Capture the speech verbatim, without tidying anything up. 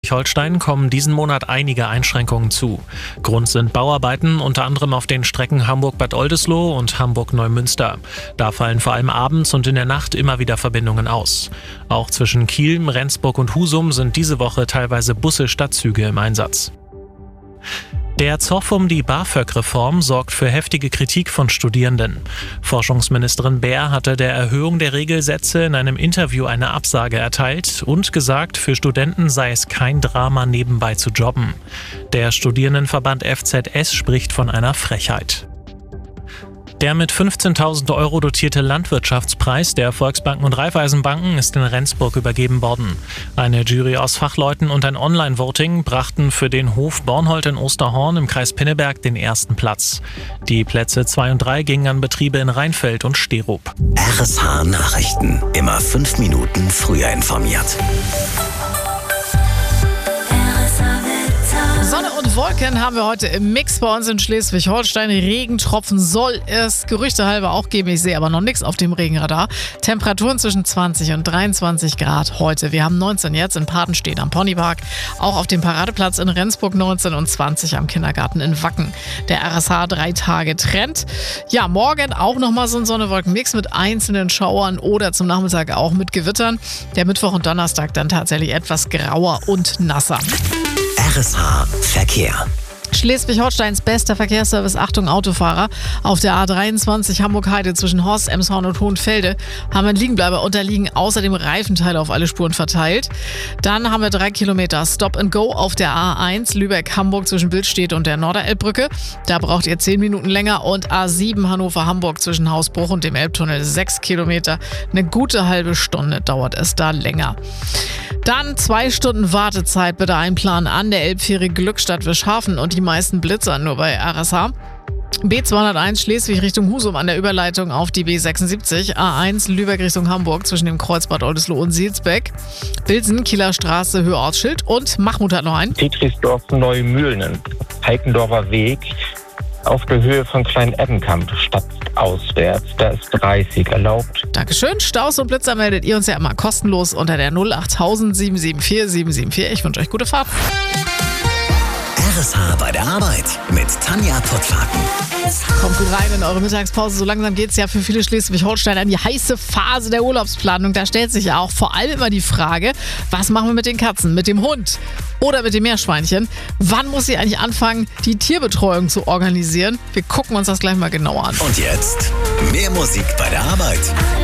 Holstein kommen diesen Monat einige Einschränkungen zu. Grund sind Bauarbeiten, unter anderem auf den Strecken Hamburg-Bad Oldesloe und Hamburg-Neumünster. Da fallen vor allem abends und in der Nacht immer wieder Verbindungen aus. Auch zwischen Kiel, Rendsburg und Husum sind diese Woche teilweise Busse statt Züge im Einsatz. Der Zoff um die BAföG-Reform sorgt für heftige Kritik von Studierenden. Forschungsministerin Baer hatte der Erhöhung der Regelsätze in einem Interview eine Absage erteilt und gesagt, für Studenten sei es kein Drama, nebenbei zu jobben. Der Studierendenverband F Z S spricht von einer Frechheit. Der mit fünfzehntausend Euro dotierte Landwirtschaftspreis der Volksbanken und Raiffeisenbanken ist in Rendsburg übergeben worden. Eine Jury aus Fachleuten und ein Online-Voting brachten für den Hof Bornholt in Osterhorn im Kreis Pinneberg den ersten Platz. Die Plätze zwei und drei gingen an Betriebe in Rheinfeld und Sterup. R S H Nachrichten. Immer fünf Minuten früher informiert. Sonne und Wolken haben wir heute im Mix bei uns in Schleswig-Holstein. Regentropfen soll es gerüchtehalber auch geben. Ich sehe aber noch nichts auf dem Regenradar. Temperaturen zwischen zwanzig und dreiundzwanzig Grad heute. Wir haben neunzehn jetzt in Padenstedt am Ponypark. Auch auf dem Paradeplatz in Rendsburg neunzehn und zwanzig am Kindergarten in Wacken. Der R S H drei Tage Trend. Ja, morgen auch nochmal so ein Sonne-Wolken-Mix mit einzelnen Schauern oder zum Nachmittag auch mit Gewittern. Der Mittwoch und Donnerstag dann tatsächlich etwas grauer und nasser. R S H Verkehr. Schleswig-Holsteins bester Verkehrsservice, Achtung Autofahrer. Auf der A dreiundzwanzig Hamburg-Heide zwischen Horst, Emshorn und Hohenfelde haben wir einen Liegenbleiber und da liegen außerdem Reifenteile auf alle Spuren verteilt. Dann haben wir drei Kilometer Stop and Go auf der A eins Lübeck-Hamburg zwischen Bildstedt und der Norderelbbrücke. Da braucht ihr zehn Minuten länger und A sieben Hannover-Hamburg zwischen Hausbruch und dem Elbtunnel sechs Kilometer. Eine gute halbe Stunde dauert es da länger. Dann zwei Stunden Wartezeit bitte einplanen an der Elbfähre Glückstadt-Wischhafen und die meisten Blitzer nur bei R S H. B zweihunderteins Schleswig Richtung Husum an der Überleitung auf die B sechsundsiebzig. A eins Lübeck Richtung Hamburg zwischen dem Kreuzbad Oldesloe und Sielsbeck. Bilsen, Kieler Straße, Höhe Ortsschild und Mahmut hat noch einen. Tetrisdorf, Neumühlen, Heikendorfer Weg auf der Höhe von Klein-Ebbenkamp, stadtauswärts. Da ist dreißig erlaubt. Dankeschön. Staus und Blitzer meldet ihr uns ja immer kostenlos unter der null acht null sieben sieben vier sieben sieben vier. Ich wünsche euch gute Fahrt. R S H bei der Arbeit mit Tanja Pottwagen. Kommt gut rein in eure Mittagspause. So langsam geht es ja für viele Schleswig-Holsteiner an die heiße Phase der Urlaubsplanung. Da stellt sich ja auch vor allem immer die Frage, was machen wir mit den Katzen, mit dem Hund oder mit dem Meerschweinchen? Wann muss sie eigentlich anfangen, die Tierbetreuung zu organisieren? Wir gucken uns das gleich mal genauer an. Und jetzt mehr Musik bei der Arbeit.